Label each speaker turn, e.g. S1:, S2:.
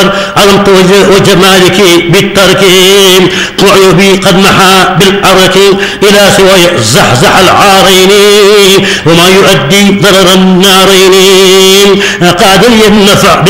S1: عظمت وجمالك بالترك وعيوبي قد محى بالأرك إلى سوى زحزح العارين وما يؤدي ضرر النارين قاد لي النفع